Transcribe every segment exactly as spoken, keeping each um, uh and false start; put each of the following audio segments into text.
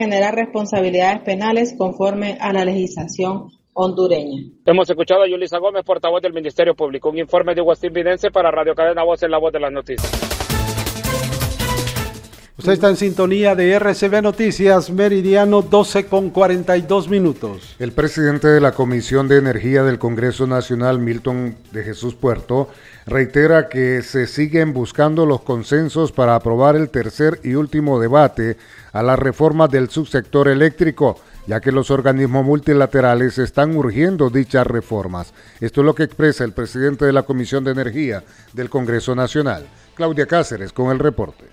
generar responsabilidades penales conforme a la legislación hondureña. Hemos escuchado a Yulisa Gómez, portavoz del Ministerio Público. Un informe de Agustín Vidente para Radio Cadena Voz en la Voz de las Noticias. Usted está en sintonía de R C B Noticias, meridiano doce con cuarenta y dos minutos. El presidente de la Comisión de Energía del Congreso Nacional, Milton de Jesús Puerto, reitera que se siguen buscando los consensos para aprobar el tercer y último debate a las reformas del subsector eléctrico, ya que los organismos multilaterales están urgiendo dichas reformas. Esto es lo que expresa el presidente de la Comisión de Energía del Congreso Nacional, Claudia Cáceres, con el reporte.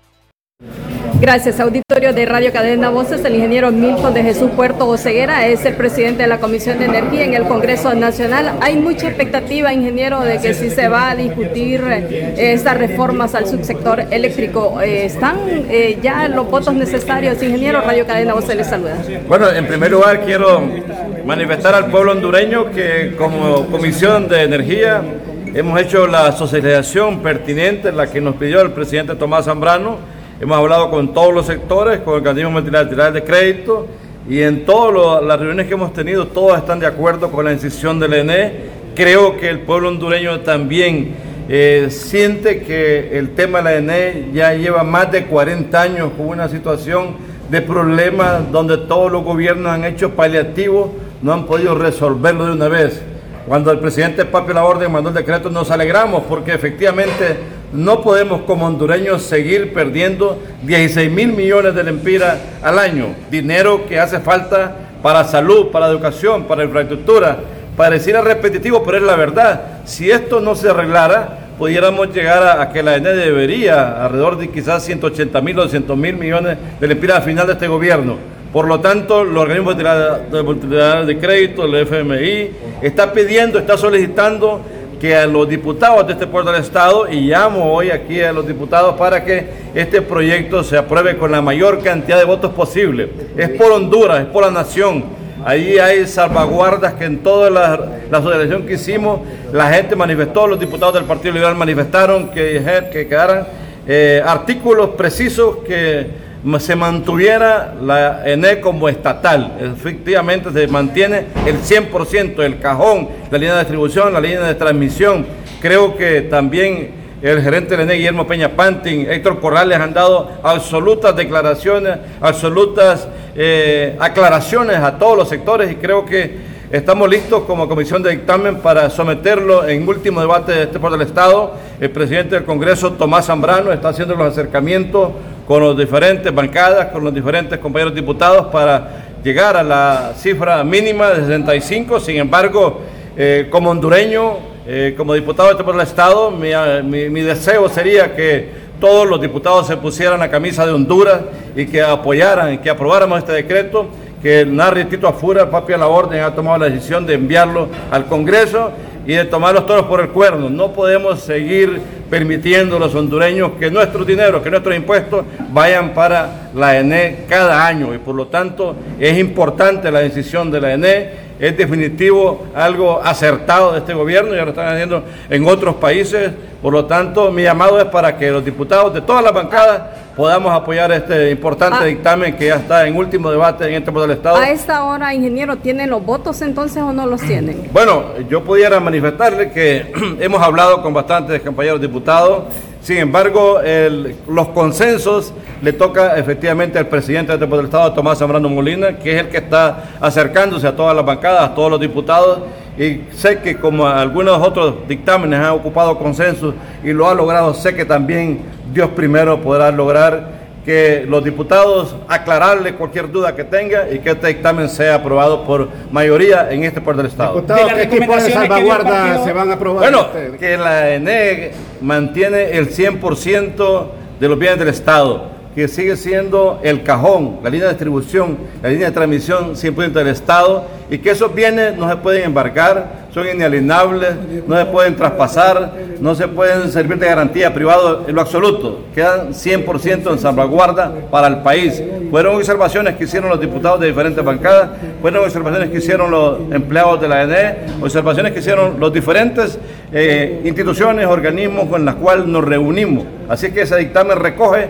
Gracias, auditorio de Radio Cadena Voces. El ingeniero Milton de Jesús Puerto Oseguera es el presidente de la Comisión de Energía en el Congreso Nacional. Hay mucha expectativa, ingeniero, de que si se va a discutir eh, estas reformas al subsector eléctrico. Eh, ¿Están eh, ya los votos necesarios, ingeniero? Radio Cadena Voces les saluda. Bueno, en primer lugar quiero manifestar al pueblo hondureño que como Comisión de Energía hemos hecho la socialización pertinente, la que nos pidió el presidente Tomás Zambrano. Hemos hablado con todos los sectores, con el organismo multilateral de crédito, y en todas las reuniones que hemos tenido, todos están de acuerdo con la decisión del E N E. Creo que el pueblo hondureño también eh, siente que el tema de la E N E ya lleva más de cuarenta años con una situación de problemas donde todos los gobiernos han hecho paliativos, no han podido resolverlo de una vez. Cuando el presidente Papi La Orden mandó el decreto, nos alegramos porque efectivamente no podemos como hondureños seguir perdiendo dieciséis mil millones de lempiras al año, dinero que hace falta para salud, para educación, para infraestructura. Pareciera repetitivo, pero es la verdad. Si esto no se arreglara, pudiéramos llegar a, a que la E N E debería alrededor de quizás ciento ochenta mil o doscientos mil millones de lempiras al final de este gobierno. Por lo tanto, los organismos multilaterales de crédito, el F M I, está pidiendo, está solicitando que a los diputados de este pueblo del Estado, y llamo hoy aquí a los diputados para que este proyecto se apruebe con la mayor cantidad de votos posible. Es por Honduras, es por la nación. Ahí hay salvaguardas que en toda la, la asociación que hicimos, la gente manifestó, los diputados del Partido Liberal manifestaron que, que quedaran eh, artículos precisos que se mantuviera la E N E como estatal. Efectivamente se mantiene el cien por ciento, el cajón, la línea de distribución, la línea de transmisión. Creo que también el gerente de la E N E, Guillermo Peña Pantin, Héctor Corrales, han dado absolutas declaraciones, absolutas eh, aclaraciones a todos los sectores, y creo que estamos listos como comisión de dictamen para someterlo en último debate de este pueblo del Estado. El presidente del Congreso, Tomás Zambrano, está haciendo los acercamientos con las diferentes bancadas, con los diferentes compañeros diputados para llegar a la cifra mínima de sesenta y cinco. Sin embargo, eh, como hondureño, eh, como diputado de este pueblo del Estado, mi, mi, mi deseo sería que todos los diputados se pusieran la camisa de Honduras y que apoyaran y que aprobáramos este decreto, que el Narri Tito Afura, Papi La Orden, ha tomado la decisión de enviarlo al Congreso y de tomar los toros por el cuerno. No podemos seguir permitiendo a los hondureños que nuestros dineros, que nuestros impuestos vayan para la E N E cada año, y por lo tanto es importante la decisión de la E N E. Es definitivo algo acertado de este gobierno, ya lo están haciendo en otros países. Por lo tanto, mi llamado es para que los diputados de todas las bancadas podamos apoyar este importante ah, dictamen que ya está en último debate en este pueblo del Estado. A esta hora, ingeniero, ¿tienen los votos entonces o no los tienen? Bueno, yo pudiera manifestarle que hemos hablado con bastantes compañeros diputados. Sin embargo, el, los consensos le toca efectivamente al presidente del pueblo del Estado, Tomás Zambrano Molina, que es el que está acercándose a todas las bancadas, a todos los diputados, y sé que como algunos otros dictámenes han ocupado consensos y lo ha logrado, sé que también Dios primero podrá lograr que los diputados aclararle cualquier duda que tenga y que este dictamen sea aprobado por mayoría en este pueblo del Estado. Diputado, ¿qué tipo de salvaguardas se van a aprobar? Bueno, este? que la E N E mantiene el cien por ciento de los bienes del Estado, que sigue siendo el cajón, la línea de distribución, la línea de transmisión cien por ciento del Estado, y que esos bienes no se pueden embargar, son inalienables, no se pueden traspasar, no se pueden servir de garantía privado en lo absoluto, quedan cien por ciento en salvaguarda para el país. Fueron observaciones que hicieron los diputados de diferentes bancadas, fueron observaciones que hicieron los empleados de la E N E, observaciones que hicieron los diferentes eh, instituciones, organismos con las cuales nos reunimos. Así que ese dictamen recoge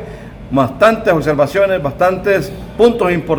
bastantes observaciones, bastantes puntos importantes